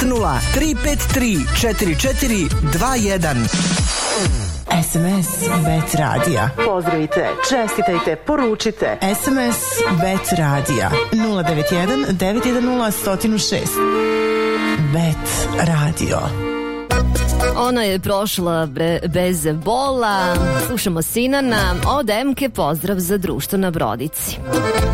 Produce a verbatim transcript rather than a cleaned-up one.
nula tri pet tri četiri četiri dva jedan. S M S Bet Radija. Pozdravite, čestitajte, poručite. S M S Bet Radija nula devet jedan devet jedan nula jedan nula šest. Bet Radio. Ona je prošla be, bez bola. Slušamo Sinana od Emke, pozdrav za društvo na Brodici.